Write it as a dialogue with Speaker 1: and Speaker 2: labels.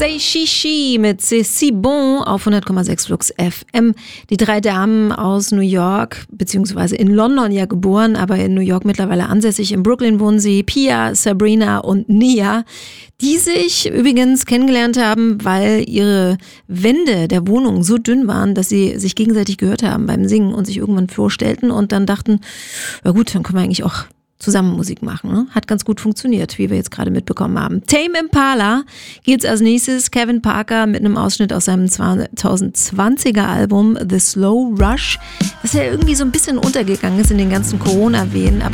Speaker 1: C'est Chichi mit C'est si bon auf 100,6 Flux FM. Die drei Damen aus New York, beziehungsweise in London ja geboren, aber in New York mittlerweile ansässig. In Brooklyn wohnen sie, Pia, Sabrina und Nia, die sich übrigens kennengelernt haben, weil ihre Wände der Wohnung so dünn waren, dass sie sich gegenseitig gehört haben beim Singen und sich irgendwann vorstellten und dann dachten, na gut, dann können wir eigentlich auch zusammen Musik machen. Ne? Hat ganz gut funktioniert, wie wir jetzt gerade mitbekommen haben. Tame Impala geht's als nächstes. Kevin Parker mit einem Ausschnitt aus seinem 2020er Album The Slow Rush, das ja irgendwie so ein bisschen untergegangen ist in den ganzen Corona-Wehen, aber